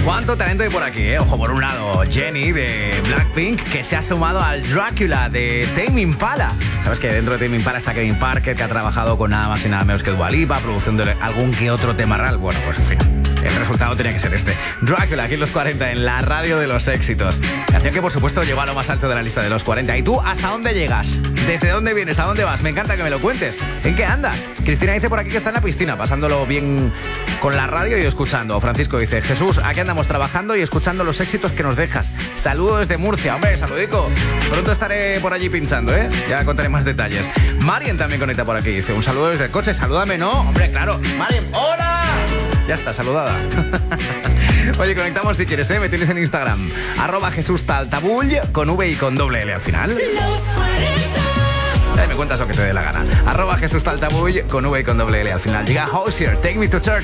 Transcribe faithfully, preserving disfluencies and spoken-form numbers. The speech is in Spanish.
¿Cuánto talento hay por aquí, eh? Ojo, por un lado, Jennie de Blackpink, que se ha sumado al Drácula de Tame Impala. Sabes que dentro de Tame Impala está Kevin Parker, que ha trabajado con nada más y nada menos que Dua Lipa, produciéndole algún que otro tema real. Bueno, pues en fin, el resultado tenía que ser este. Drácula, aquí en los cuarenta, en la radio de los éxitos. Canción que, por supuesto, llegó a lo más alto de la lista de los cuarenta. ¿Y tú hasta dónde llegas? ¿Desde dónde vienes? ¿A dónde vas? Me encanta que me lo cuentes. ¿En qué andas? Cristina dice por aquí que está en la piscina, pasándolo bien con la radio y escuchando. Francisco dice, Jesús, aquí andamos trabajando y escuchando los éxitos que nos dejas. Saludo desde Murcia. Hombre, saludico. Pronto estaré por allí pinchando, ¿eh? Ya contaré más detalles. Marien también conecta por aquí. Dice, un saludo desde el coche. Salúdame, ¿no? Hombre, claro. Marien, ¡hola! Ya está, saludada. Oye, conectamos si quieres, ¿eh? Me tienes en Instagram. Arroba Jesús Taltabull, con V y con doble L al final. Los cuarenta. Ahí me cuentas lo que te dé la gana. Arroba Jesús Taltabull, con V y con doble L al final. Llega Hozier, Take Me to Church.